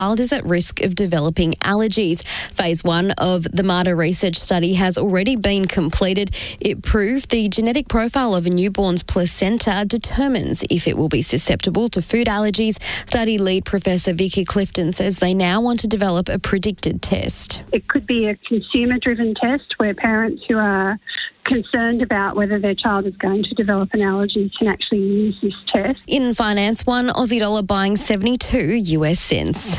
child is at risk of developing allergies. Phase 1 of the MARTA research study has already been completed. It proved the genetic profile of a newborn's placenta determines if it will be susceptible to food allergies. Study lead Professor Vicky Clifton says they now want to develop a predicted test. It could be a consumer-driven test where parents who are concerned about whether their child is going to develop an allergy can actually use this test. In finance, one Aussie dollar buying 72 US cents.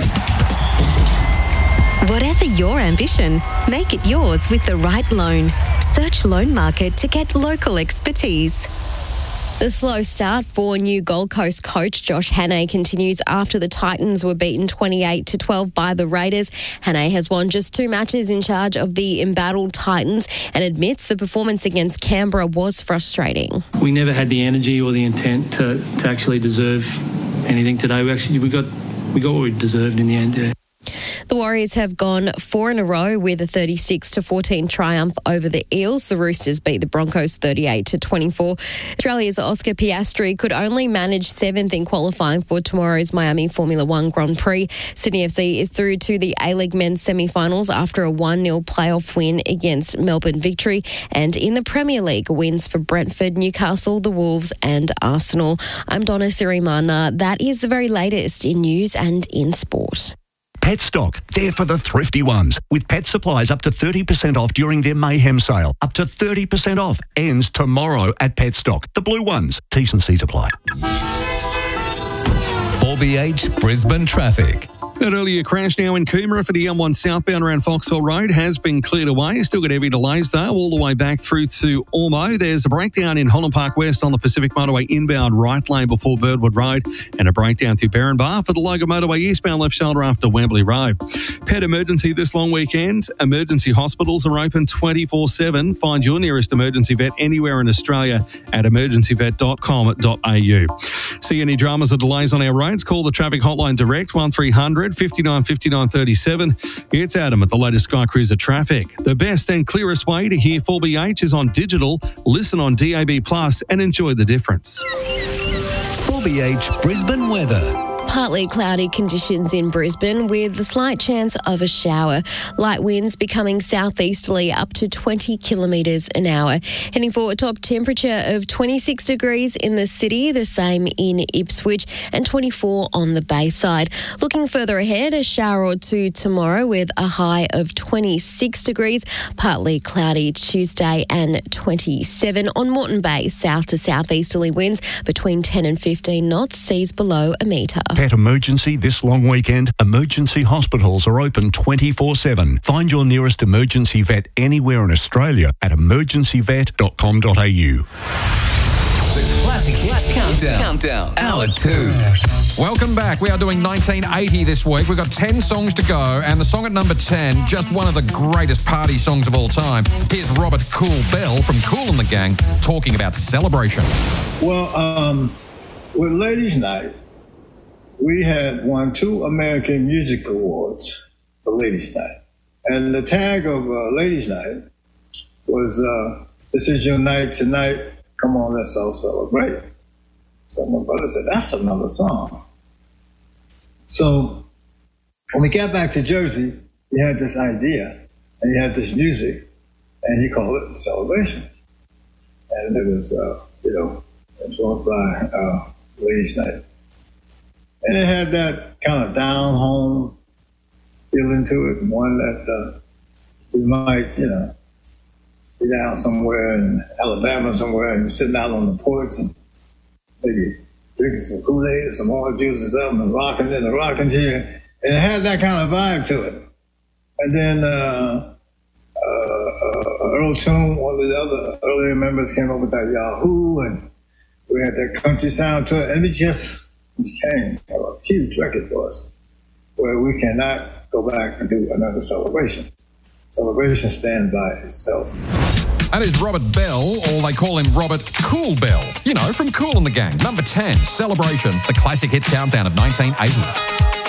Whatever your ambition, make it yours with the right loan. Search Loan Market to get local expertise. The slow start for new Gold Coast coach Josh Hannay continues after the Titans were beaten 28-12 by the Raiders. Hannay has won just 2 matches in charge of the embattled Titans and admits the performance against Canberra was frustrating. We never had the energy or the intent to actually deserve anything today. We got what we deserved in the end, yeah. The Warriors have gone 4 in a row with a 36-14 triumph over the Eels. The Roosters beat the Broncos 38-24. Australia's Oscar Piastri could only manage 7th in qualifying for tomorrow's Miami Formula One Grand Prix. Sydney FC is through to the A-League men's semi-finals after a 1-0 playoff win against Melbourne Victory. And in the Premier League, wins for Brentford, Newcastle, the Wolves and Arsenal. I'm Donna Sirimana. That is the very latest in news and in sport. Petstock, there for the thrifty ones. With pet supplies up to 30% off during their Mayhem sale. Up to 30% off. Ends tomorrow at Petstock. The blue ones. T's and C's apply. 4BH Brisbane traffic. That earlier crash now in Coomera for the M1 southbound around Foxhall Road has been cleared away. Still got heavy delays though, all the way back through to Ormo. There's a breakdown in Holland Park West on the Pacific Motorway inbound right lane before Birdwood Road, and a breakdown through Berrinbar for the Logan Motorway eastbound left shoulder after Wembley Road. Pet emergency this long weekend. Emergency hospitals are open 24/7. Find your nearest emergency vet anywhere in Australia at emergencyvet.com.au. See any dramas or delays on our roads? Call the traffic hotline direct 1300 59 59 37. It's Adam at the latest Sky Cruiser traffic. The best and clearest way to hear 4BH is on digital. Listen on DAB Plus and enjoy the difference. 4BH Brisbane weather. Partly cloudy conditions in Brisbane with a slight chance of a shower. Light winds becoming southeasterly up to 20 kilometres an hour. Heading for a top temperature of 26 degrees in the city, the same in Ipswich, and 24 on the Bayside. Looking further ahead, a shower or two tomorrow with a high of 26 degrees. Partly cloudy Tuesday and 27. On Moreton Bay, south to southeasterly winds between 10 and 15 knots, seas below a metre. Pet emergency this long weekend. Emergency hospitals are open 24/7. Find your nearest emergency vet anywhere in Australia at emergencyvet.com.au. The Classic Hits Countdown. Hour 2. Welcome back. We are doing 1980 this week. We've got 10 songs to go, and the song at number 10, just one of the greatest party songs of all time. Here's Robert Cool Bell from Kool and the Gang talking about Celebration. Well, with Ladies' Night, we had won 2 American Music Awards for Ladies' Night. And the tag of Ladies' Night was, this is your night tonight, come on, let's all celebrate. So my brother said, that's another song. So when we got back to Jersey, he had this idea, and he had this music, and he called it Celebration. And it was, influenced by Ladies' Night. And it had that kind of down-home feeling to it, one that you might, be down somewhere in Alabama somewhere and sitting out on the porch and maybe drinking some Kool-Aid or some orange juice or something and rocking in the rocking chair. And it had that kind of vibe to it. And then Earl Toon, one of the other earlier members, came up with that Yahoo, and we had that country sound to it, and it just became a huge record for us, where we cannot go back and do another celebration. Celebration stands by itself. That is Robert Bell, or they call him Robert Cool Bell, from Kool and the Gang. Number 10, Celebration, the Classic Hits Countdown of 1980.